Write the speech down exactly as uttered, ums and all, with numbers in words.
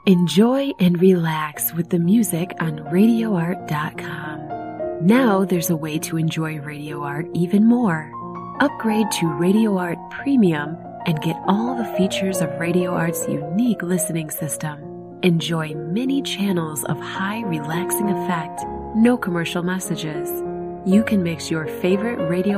Enjoy and relax with the music on radio art dot com. Now there's a way to enjoy Radio Art even more. Upgrade to Radio Art Premium and get all the features of Radio Art's unique listening system. Enjoy many channels of high relaxing effect, no commercial messages. You can mix your favorite Radio